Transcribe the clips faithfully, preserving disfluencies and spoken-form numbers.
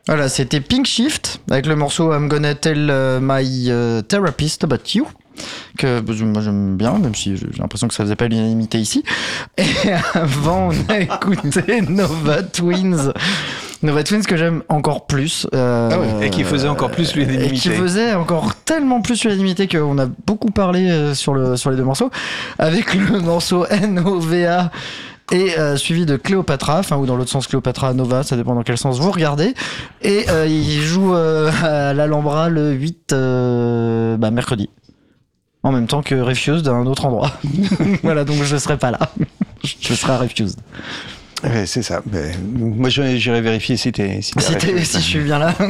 Voilà, c'était Pink Shift avec le morceau I'm Gonna Tell My Therapist About You. Que moi j'aime bien, même si j'ai l'impression que ça faisait pas l'unanimité ici. Et avant, on a écouté Nova Twins. Nova Twins que j'aime encore plus. Euh, ah ouais. Et qui faisait encore plus l'unanimité. Et qui faisait encore tellement plus l'unanimité qu'on a beaucoup parlé sur, le, sur les deux morceaux. Avec le morceau N O V A et euh, suivi de Cléopatra, enfin ou dans l'autre sens Cléopatra Nova, ça dépend dans quel sens vous regardez. Et euh, il joue euh, à l'Alhambra le huit euh, bah, mercredi. En même temps que Refused à un autre endroit. Voilà, donc je serai pas là. Je serai à Refused. Ouais, c'est ça. Mais, moi, j'irai vérifier si t'es si, si, t'es, si je suis bien là.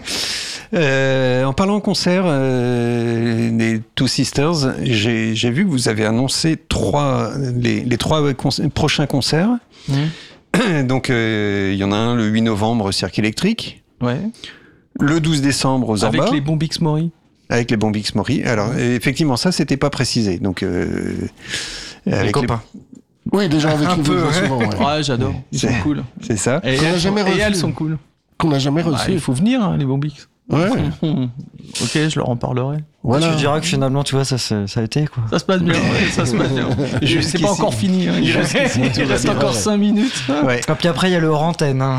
euh, en parlant concert euh, des Two Sisters, j'ai, j'ai vu que vous avez annoncé trois, les, les trois con- prochains concerts. Mmh. Donc, il euh, y en a un le huit novembre, Cirque Électrique. Ouais. Le douze décembre, aux Zorba. Avec les Bombix Mori. Avec les Bombix Mori. Alors, effectivement, ça, c'était pas précisé. Donc, euh, les avec copains. Les... Oui, déjà avec un les peu, ouais. Souvent, ouais. Ouais, j'adore. Ils c'est, sont cool. C'est ça. Et, elles, jamais sont, et elles sont cool. Qu'on n'a jamais reçu. Ah, il faut venir, hein, les Bombix. Ouais. Ok, je leur en parlerai. Voilà. Tu diras que finalement, tu vois, ça, ça a été quoi. Ça se passe bien. Ouais, ça se passe bien. C'est pas encore fini. Hein. Il reste, il reste encore cinq minutes. Ouais. Et puis après, il y a le Rantaine. Hein.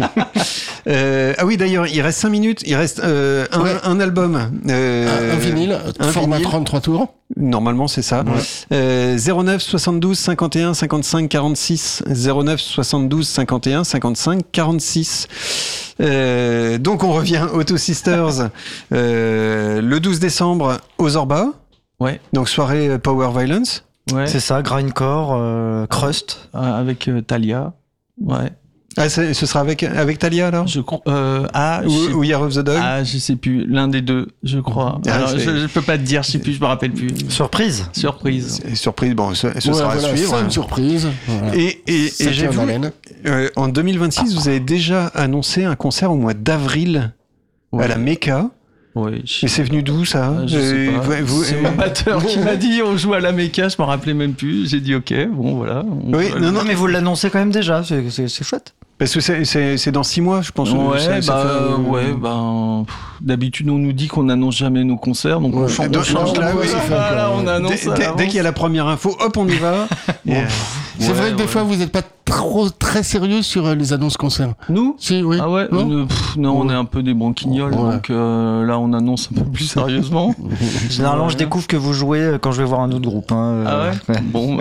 euh, ah oui, d'ailleurs, il reste cinq minutes. Il reste euh, un, ouais. un album. Euh, un, un vinyle, un format vinyle. trente-trois tours. Normalement, c'est ça. Ouais. Euh, zéro neuf soixante-douze cinquante et un cinquante-cinq quarante-six. zéro neuf soixante-douze cinquante et un cinquante-cinq quarante-six. Euh, donc, on revient aux Two Sisters euh, le douze décembre aux Zorba. Ouais. Donc, soirée Power Violence. Ouais. C'est ça, Grindcore, euh, Crust. Euh, avec euh, Thalia. Ouais. Ah, ce sera avec, avec Thalia alors je crois. Euh, ah, ou, ou Year of the Dog. Ah, je sais plus. L'un des deux, je crois. Ah, alors, je, je peux pas te dire, je sais plus, je me rappelle plus. Surprise. Surprise. C'est, surprise, bon, ce, ce ouais, sera voilà, à suivre. C'est une surprise. Voilà. Et, et, et j'ai vu, euh, en deux mille vingt-six, vous avez déjà annoncé un concert au mois d'avril ouais. à la Mecca. Oui. Et c'est venu d'où ça euh, je sais pas. Vous, vous, c'est euh... mon batteur qui m'a dit on joue à la Mecca, je m'en rappelais même plus. J'ai dit ok, bon voilà. Oui, non, non, mais vous l'annoncez quand même déjà, c'est, c'est, c'est chouette. Parce que c'est, c'est, c'est dans six mois, je pense. Ouais, ça, bah, ça fait... ouais, ben, pff, d'habitude, on nous dit qu'on n'annonce jamais nos concerts, donc ouais. on change, on change là, oui, là, là, on annonce. Dès, dès, dès qu'il y a la première info, hop, on y va. Bon. Yeah. C'est ouais, vrai que ouais. des fois, vous n'êtes pas trop, très sérieux sur les annonces concerts. Nous ? Si, oui. Ah ouais, non, euh, pff, non ouais. on est un peu des branquignoles, ouais. donc euh, là, on annonce un peu plus sérieusement. Généralement, ouais. je découvre que vous jouez quand je vais voir un autre groupe. Hein. Ah ouais, ouais. Bon, bah...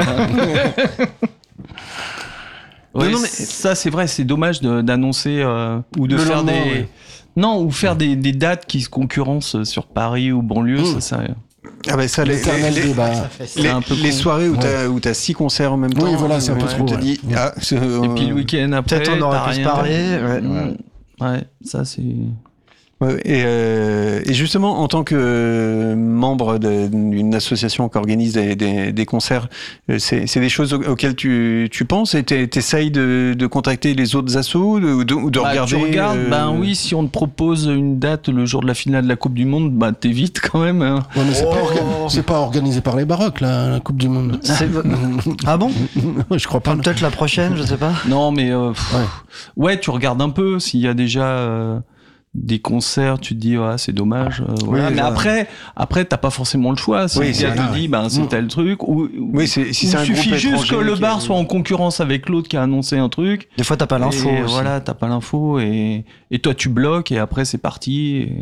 Ouais, non, non, mais ça c'est vrai, c'est dommage de, d'annoncer euh, ou de le faire des ouais. non ou faire des, des dates qui se concurrencent sur Paris ou banlieue, mmh. ça, ça ah ben ça les, les, les, débat. les, un peu les soirées où ouais. t'as où t'as six concerts en même temps. Oui, voilà, c'est un peu ouais, trop. Te dis, ouais. ah, euh, et puis le week-end après, peut-être on aurait pu se parler. Ouais. Ouais. ouais, ça c'est. Ouais, et, euh, et justement, en tant que membre de, d'une association qui organise des, des, des concerts, c'est, c'est des choses auxquelles tu, tu penses et t'essayes de, de contacter les autres assos ou de, de, de bah, regarder. Tu regardes, euh... ben oui, si on te propose une date le jour de la finale de la Coupe du Monde, bah t'évites quand même. Hein. Ouais, mais c'est, oh. pas orga- c'est pas organisé par les Baroques, là, la Coupe du Monde. C'est... Ah bon ? Je crois pas. Enfin, peut-être la prochaine, je sais pas. Non, mais euh, pff, ouais. ouais, tu regardes un peu s'il y a déjà. Euh... des concerts, tu te dis ouais, c'est dommage. Euh, oui, voilà. Mais voilà. après, après t'as pas forcément le choix. Si oui, le gars te dit ben c'est mmh. tel truc, ou oui, c'est, si c'est il un suffit juste que le bar est... soit en concurrence avec l'autre qui a annoncé un truc. Des fois t'as pas l'info. Et aussi. Voilà, t'as pas l'info et et toi tu bloques et après c'est parti et,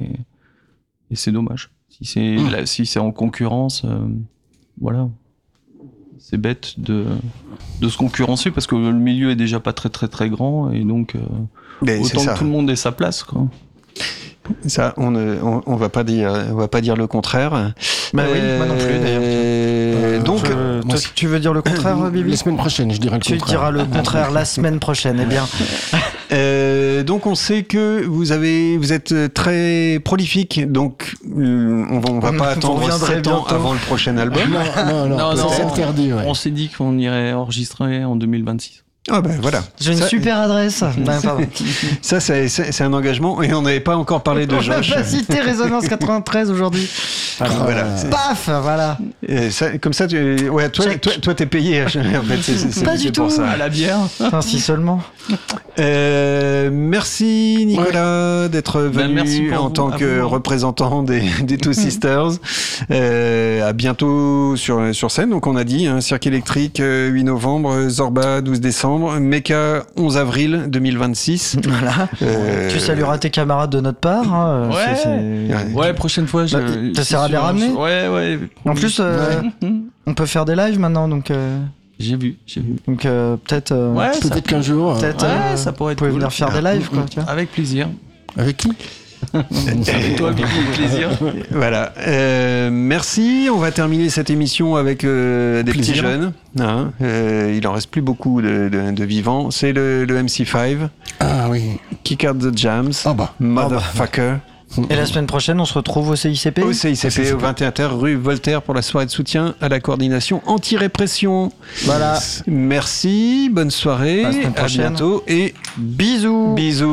et c'est dommage. Si c'est mmh. là, si c'est en concurrence, euh, voilà. C'est bête de, de se concurrencer parce que le milieu est déjà pas très très très grand et donc euh, autant que tout le monde ait sa place quoi. Ça, on ne, on, on va pas dire, on va pas dire le contraire. Bah euh, oui, moi non plus d'ailleurs. Euh, donc, je, toi, si tu veux dire le contraire, Bibi ? La semaine prochaine, je dirai le tu contraire. Tu diras le contraire la semaine prochaine. Eh bien. Euh, donc, on sait que vous avez, vous êtes très prolifique. Donc, euh, on, on va pas attendre sept ans avant le prochain album. Non, non, non, non, non c'est interdit. Ouais. On s'est dit qu'on irait enregistrer en deux mille vingt-six. Ah ben voilà. J'ai une ça, super adresse. Ben, ça, c'est, c'est, c'est un engagement et on n'avait pas encore parlé de Josh. On n'a pas cité Résonance quatre-vingt-treize aujourd'hui. Alors, voilà. Paf, voilà. Et ça, comme ça, tu, ouais, toi, toi, toi, t'es payé. En fait, c'est, c'est, pas c'est du pour tout. Ça. À la bière. Enfin, si seulement. Euh, Euh, merci Nicolas d'être venu Ben, merci pour en vous, tant à que vous. représentant des, des Two Sisters. Euh, à bientôt sur, sur scène. Donc on a dit, hein, Cirque électrique euh, huit novembre, Zorba douze décembre, Mecha onze avril deux mille vingt-six. Voilà. Euh, Tu salueras tes camarades de notre part. hein, Ouais. c'est- c'est- Ouais. Ouais, prochaine fois, je. Bah, t'essaieras c'est de les sûr, ramener Ouais, ouais. En plus, euh, on peut faire des lives maintenant, donc, euh, J'ai vu, j'ai vu. donc euh, peut-être. euh, Ouais, ça, Peut-être qu'un jour. euh, peut-être. Ouais, euh, ça pourrait vous être pouvez cool. venir faire des lives, quoi. Tu vois. Avec plaisir. Avec qui? Avec toi, Bibi, avec plaisir. Voilà. Euh, merci. On va terminer cette émission avec euh, des Plaisir. petits jeunes. Hein. Euh, il en reste plus beaucoup de, de, de vivants. C'est le, le M C cinq, Ah oui. Kick Out the Jams, Ah bah. Motherfucker. Et la semaine prochaine, on se retrouve au C I C P. Au C I C P, au vingt et un terre, rue Voltaire, pour la soirée de soutien à la coordination anti-répression. Voilà. Merci, bonne soirée, À la semaine à prochaine. bientôt et Bisous. bisous.